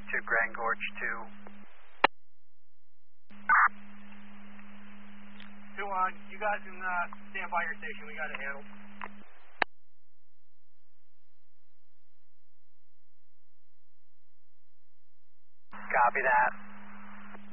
to Grand Gorge 2. 2-1, you guys can stand by your station, we got it handled. Copy that.